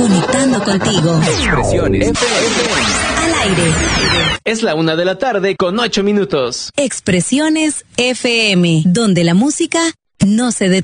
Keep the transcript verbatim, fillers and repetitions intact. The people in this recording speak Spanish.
conectando contigo. Expresiones F M. Al aire. Es la una de la tarde con ocho minutos. Expresiones F M, donde la música no se detiene.